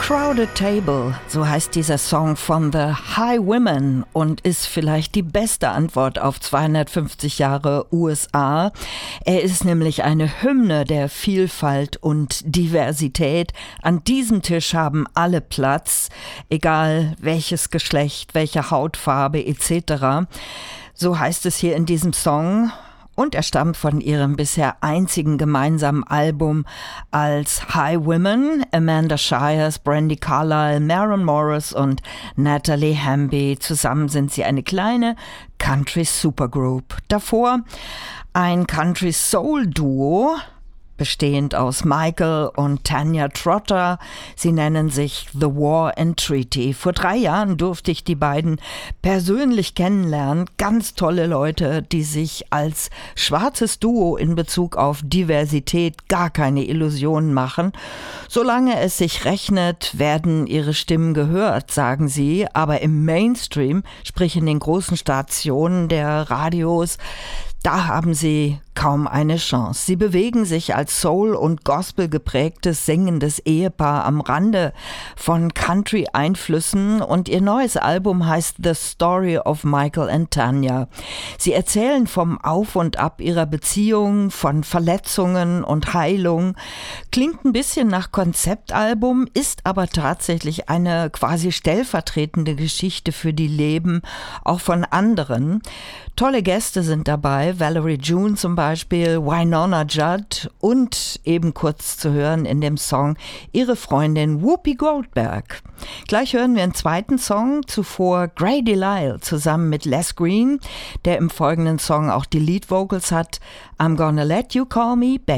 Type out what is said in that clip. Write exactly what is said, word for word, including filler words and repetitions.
Crowded Table, so heißt dieser Song von The High Women und ist vielleicht die beste Antwort auf zweihundertfünfzig Jahre U S A. Er ist nämlich eine Hymne der Vielfalt und Diversität. An diesem Tisch haben alle Platz, egal welches Geschlecht, welche Hautfarbe et cetera. So heißt es hier in diesem Song. Und er stammt von ihrem bisher einzigen gemeinsamen Album als High Women. Amanda Shires, Brandi Carlile, Maren Morris und Natalie Hamby. Zusammen sind sie eine kleine Country Supergroup. Davor ein Country Soul Duo, bestehend aus Michael und Tanya Trotter. Sie nennen sich The War and Treaty. Vor drei Jahren durfte ich die beiden persönlich kennenlernen. Ganz tolle Leute, die sich als schwarzes Duo in Bezug auf Diversität gar keine Illusionen machen. Solange es sich rechnet, werden ihre Stimmen gehört, sagen sie. Aber im Mainstream, sprich in den großen Stationen der Radios, da haben sie kaum eine Chance. Sie bewegen sich als Soul- und Gospel geprägtes, singendes Ehepaar am Rande von Country-Einflüssen und ihr neues Album heißt The Story of Michael and Tanya. Sie erzählen vom Auf und Ab ihrer Beziehung, von Verletzungen und Heilung. Klingt ein bisschen nach Konzeptalbum, ist aber tatsächlich eine quasi stellvertretende Geschichte für die Leben auch von anderen. Tolle Gäste sind dabei, Valerie June zum Beispiel, Wynonna Judd und eben kurz zu hören in dem Song ihre Freundin Whoopi Goldberg. Gleich hören wir einen zweiten Song, zuvor Grady Lyle zusammen mit Les Green, der im folgenden Song auch die Lead Vocals hat. I'm Gonna Let You Call Me Babe.